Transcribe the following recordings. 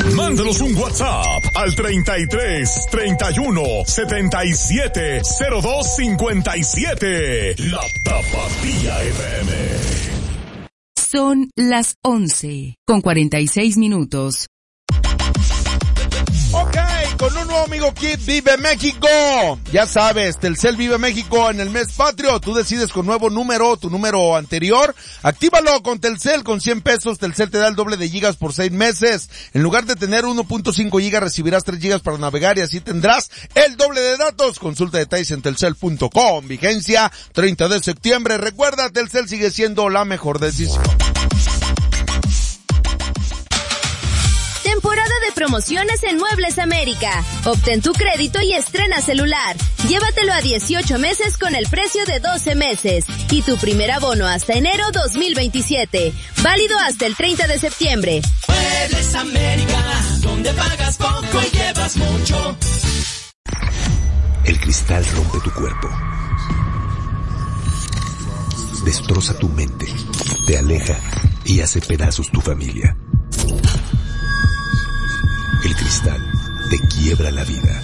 Mándanos un WhatsApp al 33 31 77 02 57. La Tapatía FM. Son las 11:46. Ok, con un nuevo amigo Kit Vive México. Ya sabes, Telcel Vive México en el mes patrio. Tú decides con nuevo número, tu número anterior. Actívalo con Telcel, con 100 pesos. Telcel te da el doble de gigas por 6 meses. En lugar de tener 1.5 gigas, recibirás 3 gigas para navegar y así tendrás el doble de datos. Consulta detalles en telcel.com. Vigencia 30 de septiembre. Recuerda, Telcel sigue siendo la mejor decisión. Temporada de promociones en Muebles América. Obtén tu crédito y estrena celular. Llévatelo a 18 meses con el precio de 12 meses. Y tu primer abono hasta enero 2027. Válido hasta el 30 de septiembre. Muebles América, donde pagas poco y llevas mucho. El cristal rompe tu cuerpo. Destroza tu mente. Te aleja y hace pedazos tu familia. El cristal te quiebra la vida.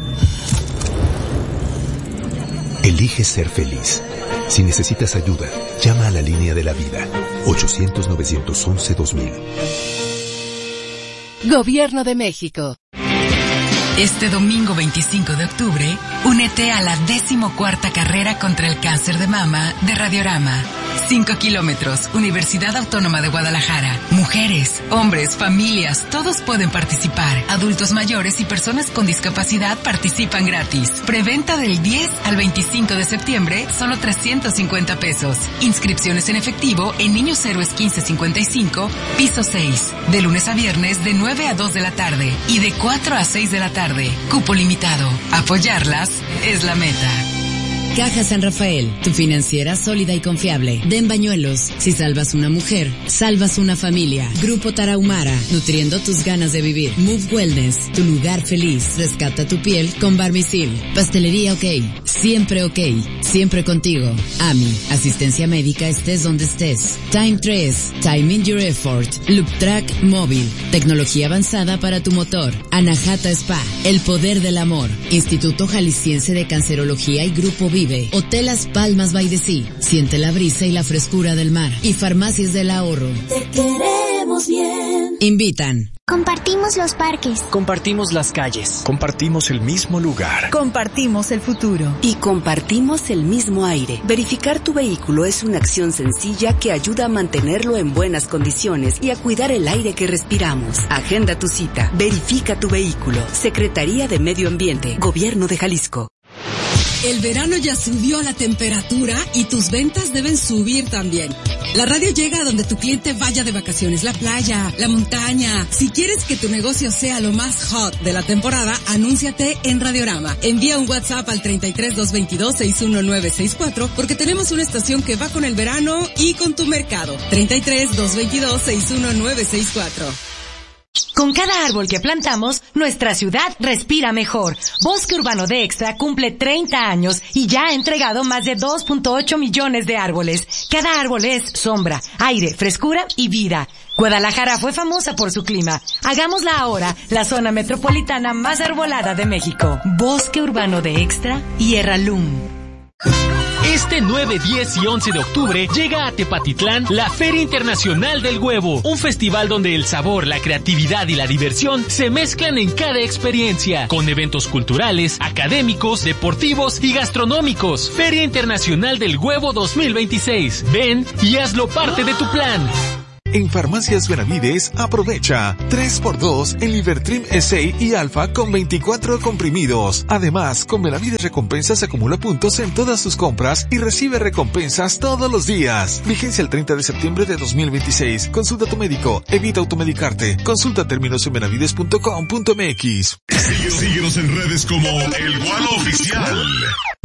Elige ser feliz. Si necesitas ayuda, llama a la línea de la vida. 800-911-2000. Gobierno de México. Este domingo 25 de octubre, únete a la 14ª carrera contra el cáncer de mama de Radiorama. 5 kilómetros, Universidad Autónoma de Guadalajara. Mujeres, hombres, familias, todos pueden participar. Adultos mayores y personas con discapacidad participan gratis. Preventa del 10 al 25 de septiembre, solo 350 pesos. Inscripciones en efectivo en Niños Héroes 1555, piso 6. De lunes a viernes de 9 a 2 de la tarde y de 4 a 6 de la tarde. Cupo limitado. Apoyarlas es la meta. Caja San Rafael, tu financiera sólida y confiable. Den Bañuelos, si salvas una mujer, salvas una familia. Grupo Tarahumara, nutriendo tus ganas de vivir. Move Wellness, tu lugar feliz. Rescata tu piel con Barmisil. Pastelería OK, siempre contigo. AMI, asistencia médica estés donde estés. Time 3, Time in your effort. Loop Track móvil, tecnología avanzada para tu motor. Anahata Spa, el poder del amor. Instituto Jalisciense de Cancerología y Grupo Vive. Hotel Las Palmas by the Sea. Siente la brisa y la frescura del mar. Y Farmacias del Ahorro. Te queremos bien. Invitan. Compartimos los parques. Compartimos las calles. Compartimos el mismo lugar. Compartimos el futuro. Y compartimos el mismo aire. Verificar tu vehículo es una acción sencilla que ayuda a mantenerlo en buenas condiciones y a cuidar el aire que respiramos. Agenda tu cita. Verifica tu vehículo. Secretaría de Medio Ambiente. Gobierno de Jalisco. El verano ya subió la temperatura y tus ventas deben subir también. La radio llega a donde tu cliente vaya de vacaciones, la playa, la montaña. Si quieres que tu negocio sea lo más hot de la temporada, anúnciate en Radiorama. Envía un WhatsApp al 33-222-61964 porque tenemos una estación que va con el verano y con tu mercado. 33-222-61964. Con cada árbol que plantamos, nuestra ciudad respira mejor. Bosque Urbano de Extra cumple 30 años y ya ha entregado más de 2.8 millones de árboles. Cada árbol es sombra, aire, frescura y vida. Guadalajara fue famosa por su clima. Hagámosla ahora la zona metropolitana más arbolada de México. Bosque Urbano de Extra y Erralum. Este 9, 10 y 11 de octubre llega a Tepatitlán la Feria Internacional del Huevo, un festival donde el sabor, la creatividad y la diversión se mezclan en cada experiencia, con eventos culturales, académicos, deportivos y gastronómicos. Feria Internacional del Huevo 2026. Ven y hazlo parte de tu plan. En Farmacias Benavides, aprovecha 3x2 en Libertrim SA y Alfa con 24 comprimidos. Además, con Benavides Recompensas acumula puntos en todas sus compras y recibe recompensas todos los días. Vigencia el 30 de septiembre de 2026. Consulta a tu médico. Evita automedicarte. Consulta términos en benavides.com.mx. Síguenos en redes como El Gualo Oficial.